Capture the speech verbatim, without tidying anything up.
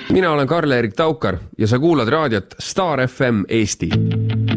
mina olen Karl-Erik Taukar ja sa kuulad raadiot Star F M Eesti.